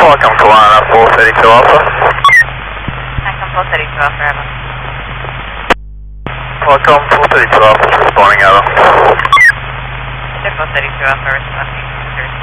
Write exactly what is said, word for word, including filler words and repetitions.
Welcome to Lana four thirty-two Alpha. Welcome four thirty-two Alpha, Evan. Welcome four thirty-two Alpha, responding Evan. four thirty-two Alpha, responding.